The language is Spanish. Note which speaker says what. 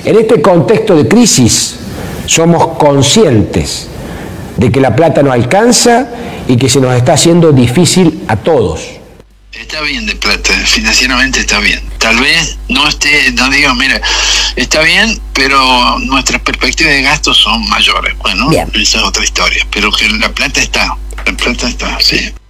Speaker 1: En este contexto de crisis somos conscientes de que la plata no alcanza y que se nos está haciendo difícil a todos.
Speaker 2: Está bien de plata, financieramente está bien. Tal vez no digo, mira, está bien, pero nuestras perspectivas de gastos son mayores. Bueno, bien. Esa es otra historia, pero que la plata está, sí.